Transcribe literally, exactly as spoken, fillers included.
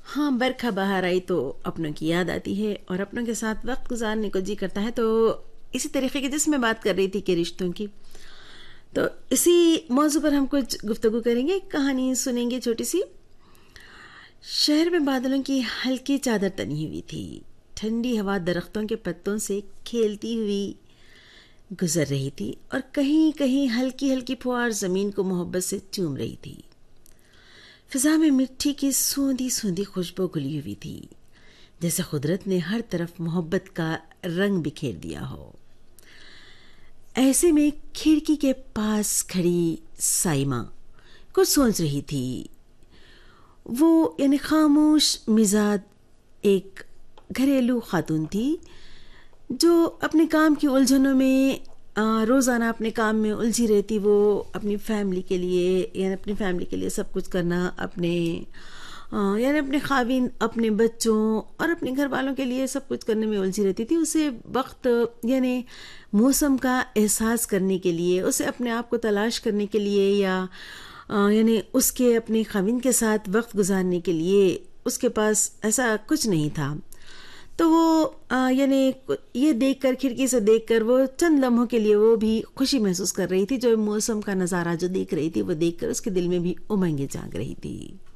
हाँ, बरखा बाहर आई तो अपनों की याद आती है और अपनों के साथ वक्त गुजारने को जी करता है। तो इसी तरीके की जिसमें बात कर रही थी कि रिश्तों की, तो इसी मौजू पर हम कुछ गुफ्तगू करेंगे, कहानी सुनेंगे छोटी सी। शहर में बादलों की हल्की चादर तनी हुई थी। ठंडी हवा दरख्तों के पत्तों से खेलती हुई गुजर रही थी और कहीं कहीं हल्की हल्की फुहार जमीन को मोहब्बत से चूम रही थी। फिजा में मिट्टी की सूंधी सूंधी खुशबू घुली हुई थी, जैसे कुदरत ने हर तरफ मोहब्बत का रंग बिखेर दिया हो। ऐसे में खिड़की के पास खड़ी साइमा कुछ सोच रही थी। वो यानी खामोश मिजाज एक घरेलू खातून थी जो अपने काम की उलझनों में रोज़ाना अपने काम में उलझी रहती। वो अपनी फैमिली के लिए यानी अपनी फैमिली के लिए सब कुछ करना, अपने यानी अपने खाविन, अपने बच्चों और अपने घर वालों के लिए सब कुछ करने में उलझी रहती थी। उसे वक्त यानी मौसम का एहसास करने के लिए, उसे अपने आप को तलाश करने के लिए या यानी उसके अपने खाविन के साथ वक्त गुजारने के लिए उसके पास ऐसा कुछ नहीं था। तो वो यानी ये देखकर, खिड़की से देखकर वो चंद लम्हों के लिए वो भी खुशी महसूस कर रही थी। जो मौसम का नज़ारा जो देख रही थी, वो देखकर उसके दिल में भी उमंगें जाग रही थी।